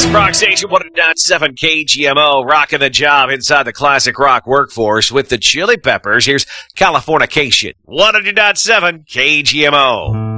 Classic Rock Station 100.7 KGMO, rocking the job inside the classic rock workforce with the Chili Peppers. Here's Californication 100.7 KGMO.